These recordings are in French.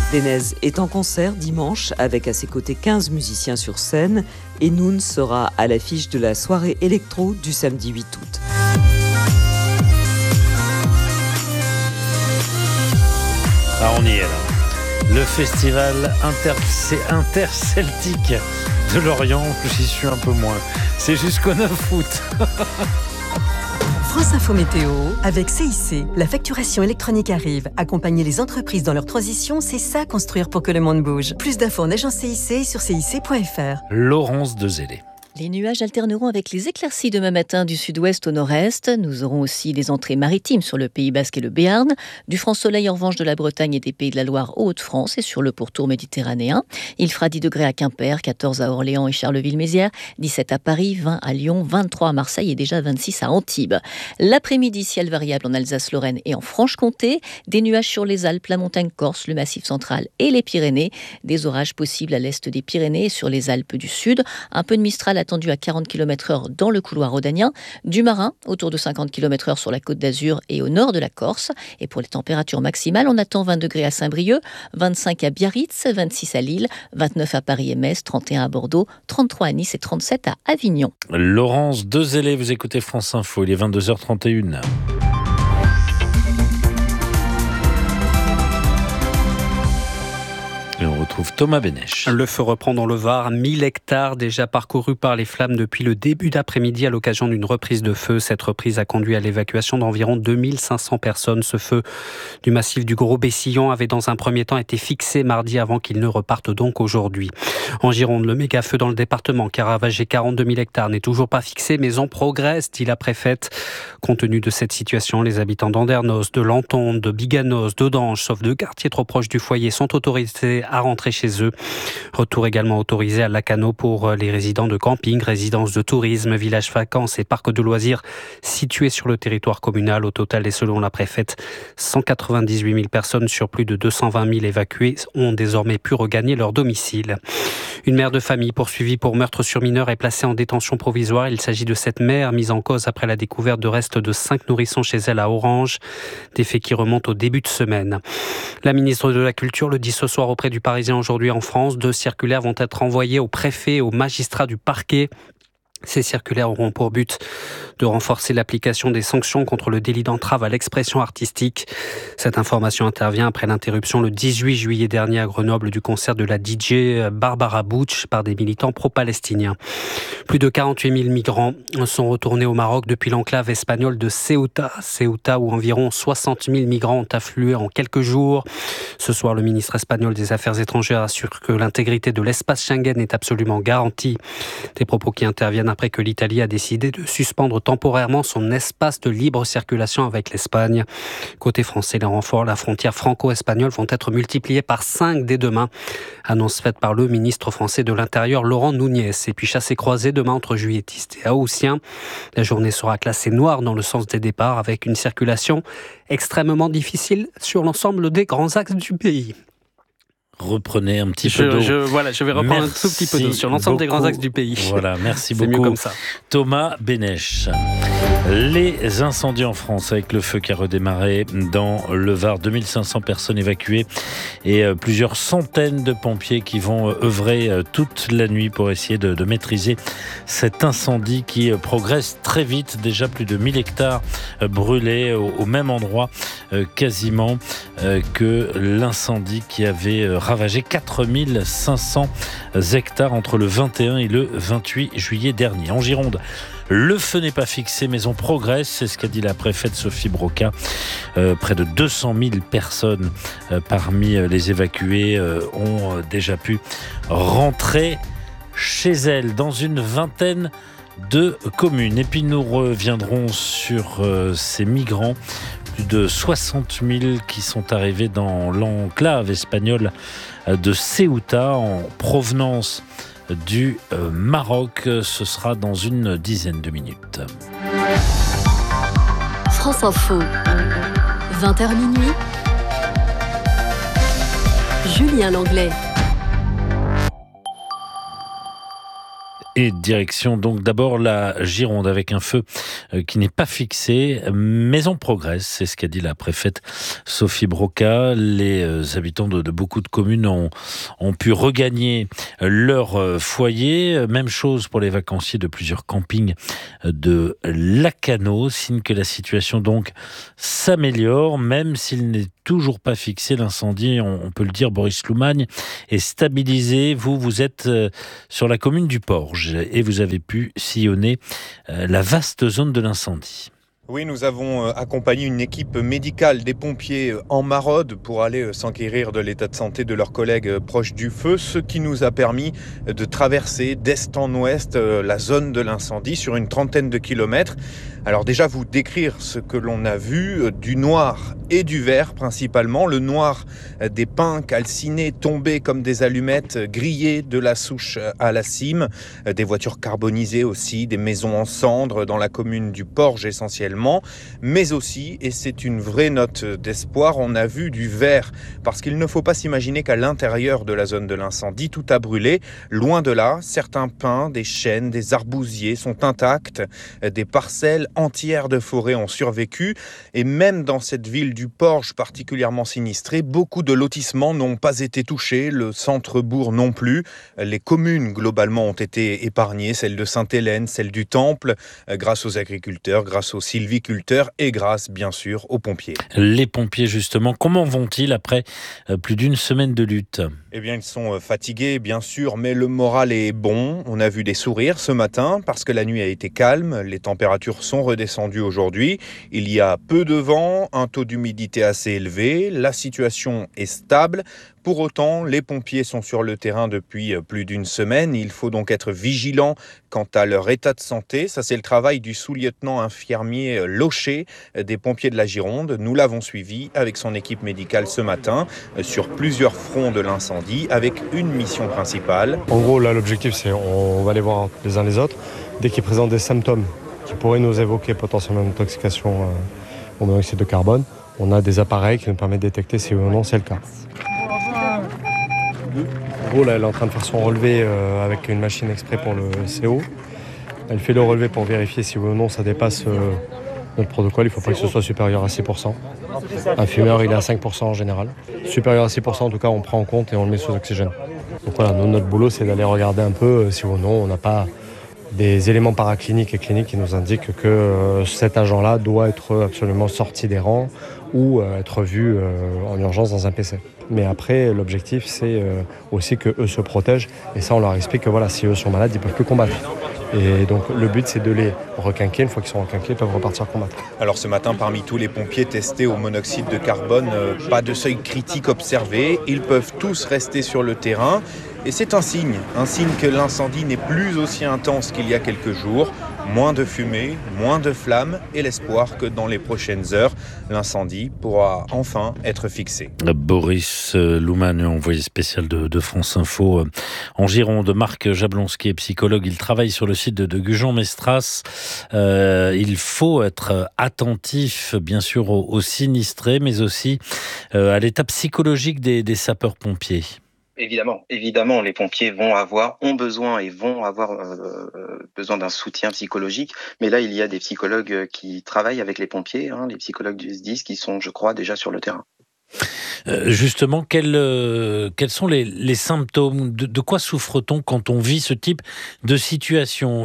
Denez est en concert dimanche avec à ses côtés 15 musiciens sur scène et Noon sera à l'affiche de la soirée électro du samedi 8 août. Ah, on y est là. Le festival interceltique de Lorient, j'y suis un peu moins. C'est jusqu'au 9 août. France Info Météo, avec CIC, la facturation électronique arrive. Accompagner les entreprises dans leur transition, c'est ça construire pour que le monde bouge. Plus d'infos en agence CIC et sur cic.fr. Laurence Dezellé. Les nuages alterneront avec les éclaircies demain matin du sud-ouest au nord-est. Nous aurons aussi des entrées maritimes sur le Pays Basque et le Béarn. Du franc soleil en revanche de la Bretagne et des Pays de la Loire aux Hauts-de-France et sur le pourtour méditerranéen. Il fera 10 degrés à Quimper, 14 à Orléans et Charleville-Mézières, 17 à Paris, 20 à Lyon, 23 à Marseille et déjà 26 à Antibes. L'après-midi, ciel variable en Alsace-Lorraine et en Franche-Comté. Des nuages sur les Alpes, la montagne corse, le massif central et les Pyrénées. Des orages possibles à l'est des Pyrénées et sur les Alpes du Sud. Un peu de Mistral attendu à 40 km/h dans le couloir rhodanien, du marin autour de 50 km/h sur la Côte d'Azur et au nord de la Corse. Et pour les températures maximales, on attend 20 degrés à Saint-Brieuc, 25 à Biarritz, 26 à Lille, 29 à Paris et Metz, 31 à Bordeaux, 33 à Nice et 37 à Avignon. Laurence Dezellé, vous écoutez France Info, il est 22h31. Et on retrouve Thomas Bénèche. Le feu reprend dans le Var, 1000 hectares déjà parcourus par les flammes depuis le début d'après-midi à l'occasion d'une reprise de feu. Cette reprise a conduit à l'évacuation d'environ 2500 personnes. Ce feu du massif du Gros-Bessillon avait dans un premier temps été fixé mardi avant qu'il ne reparte donc aujourd'hui. En Gironde, le méga-feu dans le département qui a ravagé 42 000 hectares n'est toujours pas fixé, mais on progresse, dit la préfète. Compte tenu de cette situation, les habitants d'Andernos, de Lantonde, de Biganos, d'Audange, sauf 2 quartiers trop proches du foyer, sont autorisés à rentrer chez eux. Retour également autorisé à Lacano pour les résidents de camping, résidences de tourisme, villages vacances et parcs de loisirs situés sur le territoire communal. Au total, et selon la préfète, 198 000 personnes sur plus de 220 000 évacués ont désormais pu regagner leur domicile. Une mère de famille poursuivie pour meurtre sur mineur est placée en détention provisoire. Il s'agit de cette mère mise en cause après la découverte de restes de 5 nourrissons chez elle à Orange. Des faits qui remontent au début de semaine. La ministre de la Culture le dit ce soir auprès du Parisien aujourd'hui en France. 2 circulaires vont être envoyées aux préfets et aux magistrats du parquet. Ces circulaires auront pour but de renforcer l'application des sanctions contre le délit d'entrave à l'expression artistique. Cette information intervient après l'interruption le 18 juillet dernier à Grenoble du concert de la DJ Barbara Butch par des militants pro-palestiniens. Plus de 48 000 migrants sont retournés au Maroc depuis l'enclave espagnole de Ceuta. Ceuta où environ 60 000 migrants ont afflué en quelques jours. Ce soir, le ministre espagnol des Affaires étrangères assure que l'intégrité de l'espace Schengen est absolument garantie. Des propos qui interviennent après que l'Italie a décidé de suspendre temporairement son espace de libre circulation avec l'Espagne. Côté français, les renforts à la frontière franco-espagnole vont être multipliés par 5 dès demain. Annonce faite par le ministre français de l'Intérieur, Laurent Nunez. Et puis chassé croisé demain entre juilletistes et haussiens. La journée sera classée noire dans le sens des départs avec une circulation extrêmement difficile sur l'ensemble des grands axes du pays. Reprenez un petit peu d'eau. Je vais reprendre un tout petit peu d'eau sur l'ensemble des grands axes du pays. Voilà, merci beaucoup. C'est mieux comme ça. Thomas Bénèche. Les incendies en France avec le feu qui a redémarré dans le Var, 2500 personnes évacuées et plusieurs centaines de pompiers qui vont œuvrer toute la nuit pour essayer de maîtriser cet incendie qui progresse très vite. Déjà plus de 1000 hectares brûlés au même endroit quasiment que l'incendie qui avait ravagé 4500 hectares entre le 21 et le 28 juillet dernier. En Gironde, le feu n'est pas fixé, mais on progresse. C'est ce qu'a dit la préfète Sophie Broca. Près de 200 000 personnes parmi les évacués ont déjà pu rentrer chez elles dans une vingtaine de communes. Et puis nous reviendrons sur ces migrants. Plus de 60 000 qui sont arrivés dans l'enclave espagnole de Ceuta en provenance du Maroc. Ce sera dans une dizaine de minutes. France Info, 20h minuit. Julien Langlais. Et direction donc d'abord la Gironde avec un feu qui n'est pas fixé, mais on progresse. C'est ce qu'a dit la préfète Sophie Broca. Les habitants de beaucoup de communes ont pu regagner leur foyer. Même chose pour les vacanciers de plusieurs campings de Lacanau. Signe que la situation donc s'améliore, même s'il n'est toujours pas fixé. L'incendie, on peut le dire, Boris Loumagne, est stabilisé. Vous êtes sur la commune du Porge et vous avez pu sillonner la vaste zone de l'incendie. Oui, nous avons accompagné une équipe médicale des pompiers en maraude pour aller s'enquérir de l'état de santé de leurs collègues proches du feu, ce qui nous a permis de traverser d'est en ouest la zone de l'incendie sur une trentaine de kilomètres. Alors déjà, vous décrire ce que l'on a vu, du noir et du vert principalement. Le noir, des pins calcinés tombés comme des allumettes, grillés de la souche à la cime, des voitures carbonisées aussi, des maisons en cendres dans la commune du Porge essentiellement, mais aussi, et c'est une vraie note d'espoir, on a vu du vert, parce qu'il ne faut pas s'imaginer qu'à l'intérieur de la zone de l'incendie, tout a brûlé. Loin de là, certains pins, des chênes, des arbousiers sont intacts, des parcelles entières de forêt ont survécu, et même dans cette ville du Porge particulièrement sinistrée, beaucoup de lotissements n'ont pas été touchés, le centre-bourg non plus. Les communes globalement ont été épargnées, celle de Sainte-Hélène, celle du Temple, grâce aux agriculteurs, grâce aux sylviculteurs et grâce bien sûr aux pompiers. Les pompiers justement, comment vont-ils après plus d'une semaine de lutte ? Eh bien, ils sont fatigués, bien sûr, mais le moral est bon. On a vu des sourires ce matin parce que la nuit a été calme. Les températures sont redescendues aujourd'hui. Il y a peu de vent, un taux d'humidité assez élevé. La situation est stable. Pour autant, les pompiers sont sur le terrain depuis plus d'une semaine. Il faut donc être vigilant quant à leur état de santé. Ça, c'est le travail du sous-lieutenant infirmier Locher des pompiers de la Gironde. Nous l'avons suivi avec son équipe médicale ce matin sur plusieurs fronts de l'incendie avec une mission principale. En gros, là, l'objectif, c'est on va aller voir les uns les autres. Dès qu'ils présentent des symptômes qui pourraient nous évoquer potentiellement une intoxication au monoxyde de carbone, on a des appareils qui nous permettent de détecter si oui ou non c'est le cas. En gros, là, elle est en train de faire son relevé avec une machine exprès pour le CO. Elle fait le relevé pour vérifier si oui ou non ça dépasse notre protocole. Il ne faut pas que ce soit supérieur à 6%. Un fumeur, il est à 5% en général. Supérieur à 6%, en tout cas, on prend en compte et on le met sous oxygène. Donc voilà, notre boulot, c'est d'aller regarder un peu si oui ou non on n'a pas des éléments paracliniques et cliniques qui nous indiquent que cet agent-là doit être absolument sorti des rangs ou être vu en urgence dans un PC. Mais après, l'objectif, c'est aussi qu'eux se protègent. Et ça, on leur explique que voilà, si eux sont malades, ils ne peuvent plus combattre. Et donc, le but, c'est de les requinquer. Une fois qu'ils sont requinqués, ils peuvent repartir combattre. Alors, ce matin, parmi tous les pompiers testés au monoxyde de carbone, pas de seuil critique observé. Ils peuvent tous rester sur le terrain. Et c'est un signe que l'incendie n'est plus aussi intense qu'il y a quelques jours. Moins de fumée, moins de flammes et l'espoir que dans les prochaines heures, l'incendie pourra enfin être fixé. Boris Loumagne, envoyé spécial de France Info en Gironde. Marc Jablonski est psychologue. Il travaille sur le site de Gujan-Mestras. Il faut être attentif, bien sûr, aux sinistrés, mais aussi à l'état psychologique des sapeurs-pompiers. Évidemment, les pompiers ont besoin d'un soutien psychologique. Mais là, il y a des psychologues qui travaillent avec les pompiers, les psychologues du SDIS qui sont, je crois, déjà sur le terrain. Justement, quels sont les symptômes ? De quoi souffre-t-on quand on vit ce type de situation ?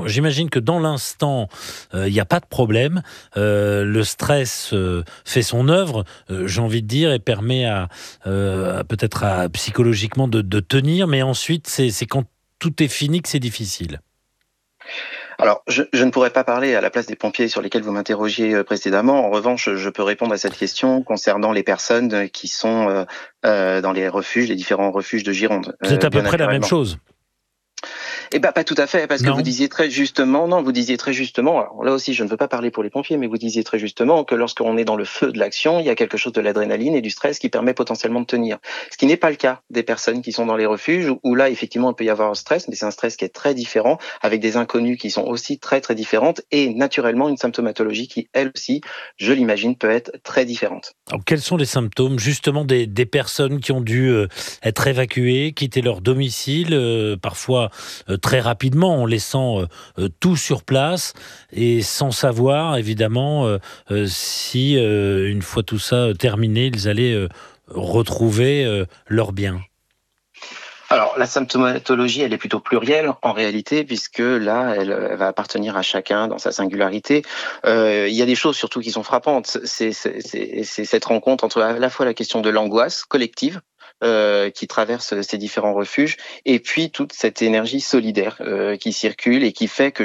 J'imagine que dans l'instant, il n'y a pas de problème. Le stress fait son œuvre, j'ai envie de dire, et permet peut-être psychologiquement de tenir. Mais ensuite, c'est quand tout est fini que c'est difficile. Alors, je ne pourrais pas parler à la place des pompiers sur lesquels vous m'interrogiez précédemment. En revanche, je peux répondre à cette question concernant les personnes qui sont dans les différents refuges de Gironde. C'est à peu près la même chose. Eh ben, pas tout à fait, parce que vous disiez très justement, alors là aussi, je ne veux pas parler pour les pompiers, mais vous disiez très justement que lorsqu'on est dans le feu de l'action, il y a quelque chose de l'adrénaline et du stress qui permet potentiellement de tenir. Ce qui n'est pas le cas des personnes qui sont dans les refuges, où là, effectivement, il peut y avoir un stress, mais c'est un stress qui est très différent, avec des inconnues qui sont aussi très, très différentes, et naturellement, une symptomatologie qui, elle aussi, je l'imagine, peut être très différente. Alors, quels sont les symptômes, justement, des personnes qui ont dû être évacuées, quitter leur domicile, parfois très rapidement, en laissant tout sur place et sans savoir évidemment si une fois tout ça terminé, ils allaient retrouver leurs biens. Alors, la symptomatologie, elle est plutôt plurielle en réalité, puisque là, elle va appartenir à chacun dans sa singularité. Il y a des choses surtout qui sont frappantes. C'est cette rencontre entre à la fois la question de l'angoisse collective, qui traverse ces différents refuges, et puis toute cette énergie solidaire qui circule et qui fait que